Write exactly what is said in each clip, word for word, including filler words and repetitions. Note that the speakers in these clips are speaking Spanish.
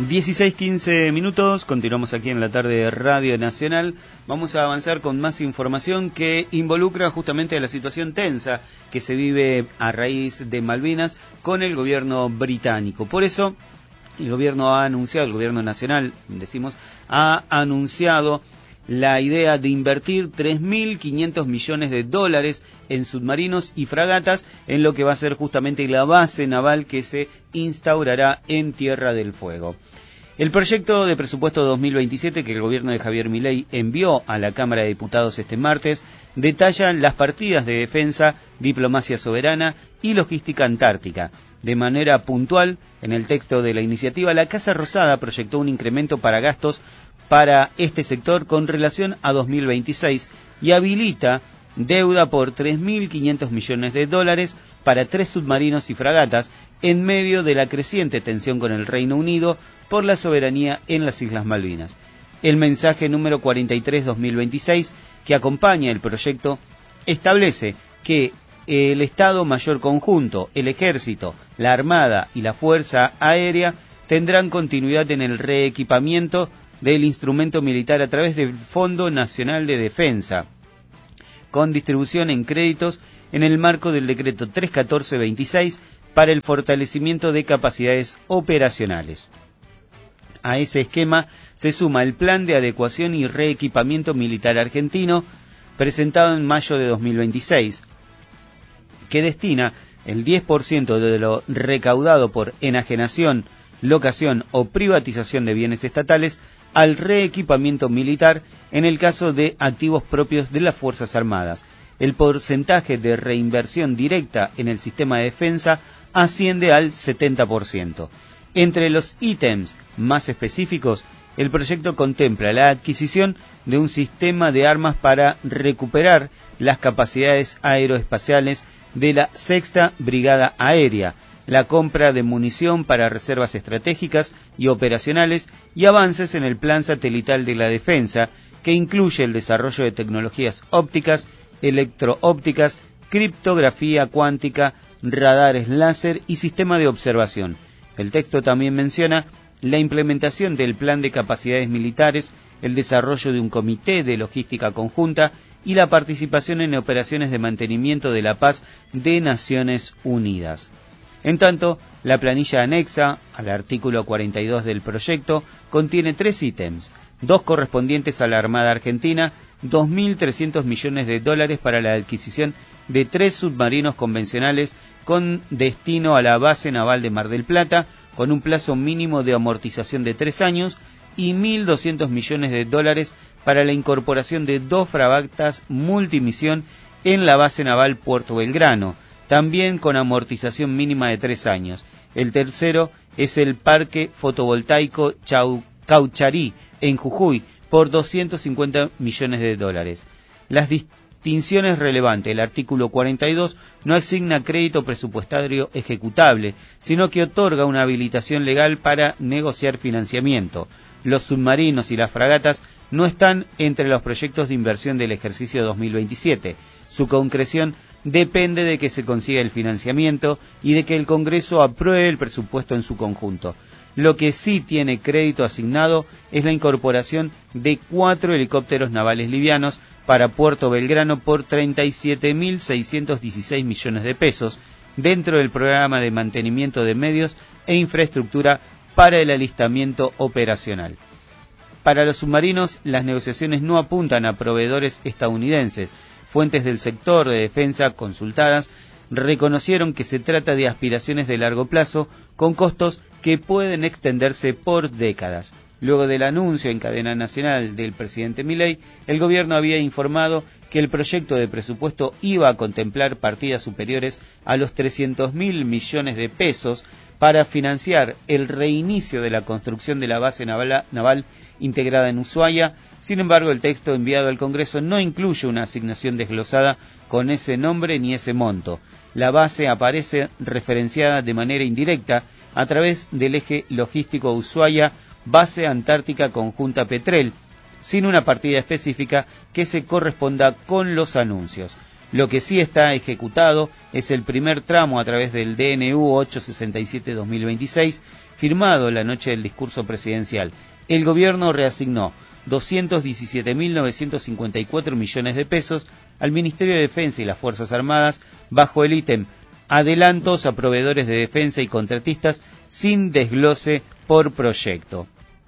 dieciséis quince minutos, continuamos aquí en la tarde de Radio Nacional. Vamos a avanzar con más información que involucra justamente a la situación tensa que se vive a raíz de Malvinas con el gobierno británico. Por eso, el gobierno ha anunciado, el gobierno nacional, decimos, ha anunciado la idea de invertir tres mil quinientos millones de dólares en submarinos y fragatas en lo que va a ser justamente la base naval que se instaurará en Tierra del Fuego. El proyecto de presupuesto dos mil veintisiete que el gobierno de Javier Milei envió a la Cámara de Diputados este martes detalla las partidas de defensa, diplomacia soberana y logística antártica. De manera puntual, en el texto de la iniciativa, la Casa Rosada proyectó un incremento para gastos para este sector con relación a dos mil veintiséis y habilita deuda por tres mil quinientos millones de dólares para tres submarinos y fragatas en medio de la creciente tensión con el Reino Unido por la soberanía en las Islas Malvinas. El mensaje número cuarenta y tres barra dos mil veintiséis que acompaña el proyecto establece que el Estado Mayor Conjunto, el Ejército, la Armada y la Fuerza Aérea tendrán continuidad en el reequipamiento del instrumento militar a través del Fondo Nacional de Defensa, con distribución en créditos en el marco del decreto trescientos catorce barra veintiséis para el fortalecimiento de capacidades operacionales. A ese esquema se suma el Plan de Adecuación y Reequipamiento Militar Argentino, presentado en mayo de dos mil veintiséis, que destina el diez por ciento de lo recaudado por enajenación, locación o privatización de bienes estatales al reequipamiento militar en el caso de activos propios de las Fuerzas Armadas. El porcentaje de reinversión directa en el sistema de defensa asciende al setenta por ciento. Entre los ítems más específicos, el proyecto contempla la adquisición de un sistema de armas para recuperar las capacidades aeroespaciales de la Sexta Brigada Aérea, la compra de munición para reservas estratégicas y operacionales y avances en el Plan Satelital de la Defensa, que incluye el desarrollo de tecnologías ópticas, electroópticas, criptografía cuántica, radares láser y sistema de observación. El texto también menciona la implementación del Plan de Capacidades Militares, el desarrollo de un comité de logística conjunta y la participación en operaciones de mantenimiento de la paz de Naciones Unidas. En tanto, la planilla anexa al artículo cuarenta y dos del proyecto contiene tres ítems, dos correspondientes a la Armada Argentina, dos mil trescientos millones de dólares para la adquisición de tres submarinos convencionales con destino a la base naval de Mar del Plata, con un plazo mínimo de amortización de tres años, y mil doscientos millones de dólares para la incorporación de dos fragatas multimisión en la base naval Puerto Belgrano, también con amortización mínima de tres años. El tercero es el Parque Fotovoltaico Chau, Caucharí, en Jujuy, por doscientos cincuenta millones de dólares. Las distinciones relevantes. El artículo cuarenta y dos no asigna crédito presupuestario ejecutable, sino que otorga una habilitación legal para negociar financiamiento. Los submarinos y las fragatas no están entre los proyectos de inversión del ejercicio dos mil veintisiete. Su concreción depende de que se consiga el financiamiento y de que el Congreso apruebe el presupuesto en su conjunto. Lo que sí tiene crédito asignado es la incorporación de cuatro helicópteros navales livianos para Puerto Belgrano por treinta y siete mil seiscientos dieciséis millones de pesos dentro del programa de mantenimiento de medios e infraestructura para el alistamiento operacional. Para los submarinos, las negociaciones no apuntan a proveedores estadounidenses. Fuentes del sector de defensa consultadas reconocieron que se trata de aspiraciones de largo plazo con costos que pueden extenderse por décadas. Luego del anuncio en cadena nacional del presidente Milei, el gobierno había informado que el proyecto de presupuesto iba a contemplar partidas superiores a los trescientos mil millones de pesos para financiar el reinicio de la construcción de la base naval, naval integrada en Ushuaia. Sin embargo, el texto enviado al Congreso no incluye una asignación desglosada con ese nombre ni ese monto. La base aparece referenciada de manera indirecta a través del eje logístico Ushuaia, Base Antártica Conjunta Petrel, sin una partida específica que se corresponda con los anuncios. Lo que sí está ejecutado es el primer tramo a través del D N U ochocientos sesenta y siete guión dos mil veintiséis, firmado la noche del discurso presidencial. El gobierno reasignó doscientos diecisiete mil novecientos cincuenta y cuatro millones de pesos al Ministerio de Defensa y las Fuerzas Armadas bajo el ítem adelantos a proveedores de defensa y contratistas sin desglose por proyecto.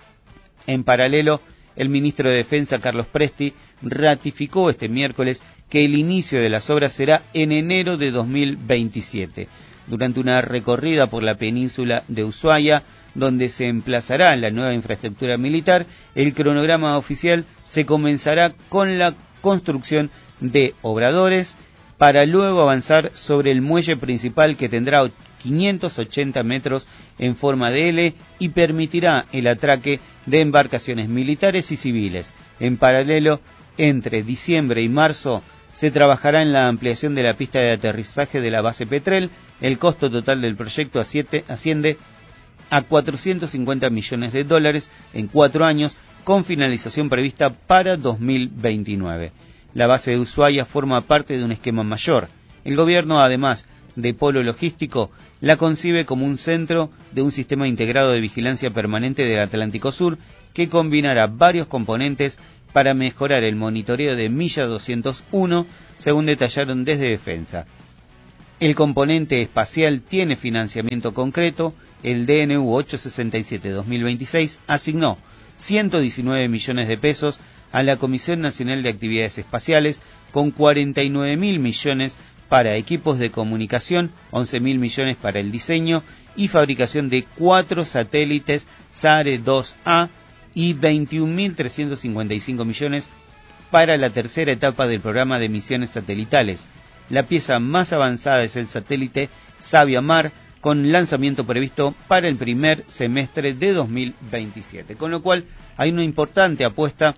En paralelo, el ministro de Defensa, Carlos Presti, ratificó este miércoles que el inicio de las obras será en enero de dos mil veintisiete. Durante una recorrida por la península de Ushuaia, donde se emplazará la nueva infraestructura militar, el cronograma oficial se comenzará con la construcción de obradores para luego avanzar sobre el muelle principal que tendrá quinientos ochenta metros en forma de L y permitirá el atraque de embarcaciones militares y civiles. En paralelo, entre diciembre y marzo, se trabajará en la ampliación de la pista de aterrizaje de la base Petrel. El costo total del proyecto asciende a cuatrocientos cincuenta millones de dólares en cuatro años, con finalización prevista para dos mil veintinueve. La base de Ushuaia forma parte de un esquema mayor. El gobierno, además de polo logístico, la concibe como un centro de un sistema integrado de vigilancia permanente del Atlántico Sur que combinará varios componentes para mejorar el monitoreo de Milla doscientos uno, según detallaron desde Defensa. El componente espacial tiene financiamiento concreto. El D N U ochocientos sesenta y siete guión dos mil veintiséis asignó ciento diecinueve millones de pesos a la Comisión Nacional de Actividades Espaciales, con cuarenta y nueve mil millones para equipos de comunicación, once mil millones para el diseño y fabricación de cuatro satélites SARE dos A y veintiún mil trescientos cincuenta y cinco millones para la tercera etapa del programa de misiones satelitales. La pieza más avanzada es el satélite Sabia Mar, con lanzamiento previsto para el primer semestre de dos mil veintisiete. Con lo cual hay una importante apuesta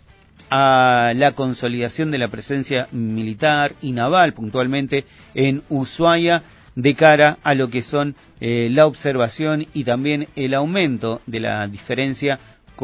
a la consolidación de la presencia militar y naval, puntualmente en Ushuaia, de cara a lo que son eh, la observación y también el aumento de la diferencia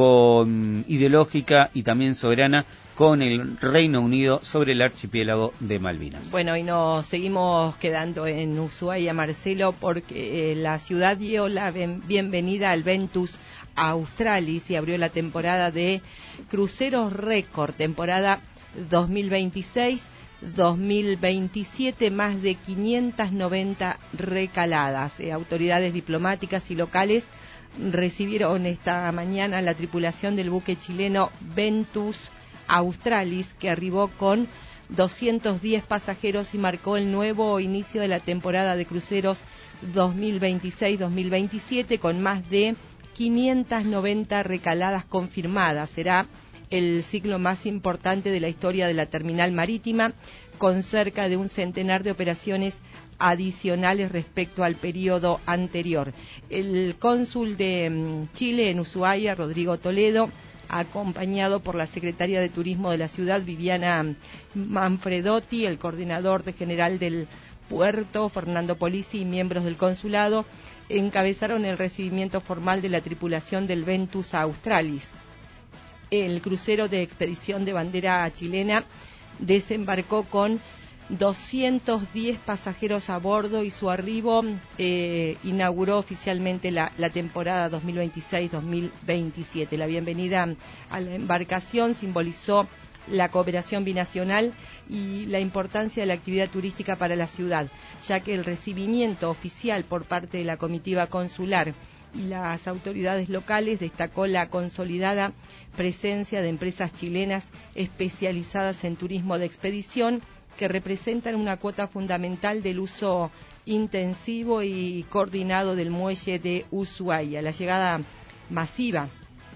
con ideológica y también soberana con el Reino Unido sobre el archipiélago de Malvinas. Bueno, y nos seguimos quedando en Ushuaia, Marcelo, porque eh, la ciudad dio la ben- bienvenida al Ventus Australis y abrió la temporada de cruceros récord, temporada dos mil veintiséis dos mil veintisiete, más de quinientas noventa recaladas. Eh, autoridades diplomáticas y locales recibieron esta mañana la tripulación del buque chileno Ventus Australis, que arribó con doscientos diez pasajeros y marcó el nuevo inicio de la temporada de cruceros dos mil veintiséis dos mil veintisiete, con más de quinientas noventa recaladas confirmadas. Será el ciclo más importante de la historia de la terminal marítima, con cerca de un centenar de operaciones adicionales respecto al periodo anterior. El cónsul de um, Chile en Ushuaia, Rodrigo Toledo, acompañado por la secretaria de Turismo de la ciudad, Viviana Manfredotti, el coordinador de general del puerto, Fernando Polisi, y miembros del consulado, encabezaron el recibimiento formal de la tripulación del Ventus Australis. El crucero de expedición de bandera chilena desembarcó con doscientos diez pasajeros a bordo y su arribo eh, inauguró oficialmente la, la temporada dos mil veintiséis dos mil veintisiete. La bienvenida a la embarcación simbolizó la cooperación binacional y la importancia de la actividad turística para la ciudad, ya que el recibimiento oficial por parte de la comitiva consular y las autoridades locales destacó la consolidada presencia de empresas chilenas especializadas en turismo de expedición, que representan una cuota fundamental del uso intensivo y coordinado del muelle de Ushuaia. La llegada masiva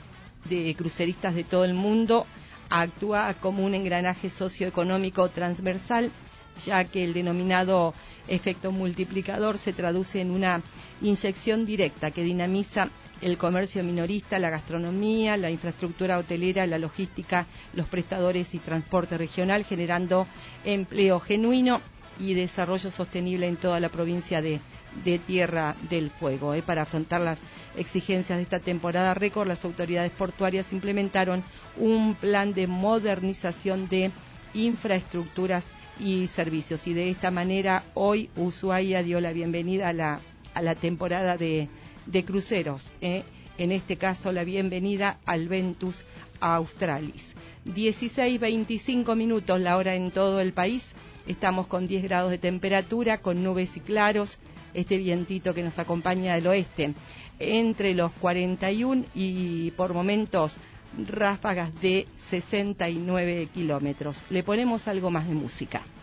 de cruceristas de todo el mundo actúa como un engranaje socioeconómico transversal, ya que el denominado efecto multiplicador se traduce en una inyección directa que dinamiza el comercio minorista, la gastronomía, la infraestructura hotelera, la logística, los prestadores y transporte regional, generando empleo genuino y desarrollo sostenible en toda la provincia de, de Tierra del Fuego. Eh, para afrontar las exigencias de esta temporada récord, las autoridades portuarias implementaron un plan de modernización de infraestructuras y servicios. Y de esta manera hoy Ushuaia dio la bienvenida a la, a la temporada de, de cruceros, ¿eh? En este caso la bienvenida al Ventus Australis. dieciséis veinticinco minutos la hora en todo el país. Estamos con diez grados de temperatura, con nubes y claros, este vientito que nos acompaña del oeste, entre los cuarenta y uno y por momentos ráfagas de sesenta y nueve kilómetros. Le ponemos algo más de música.